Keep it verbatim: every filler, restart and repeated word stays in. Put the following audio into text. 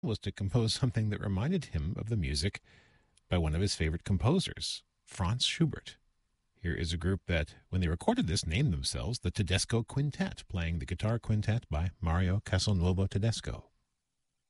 was to compose something that reminded him of the music by one of his favorite composers, Franz Schubert. Here is a group that, when they recorded this, named themselves the Tedesco Quintet, playing the guitar quintet by Mario Castelnuovo Tedesco.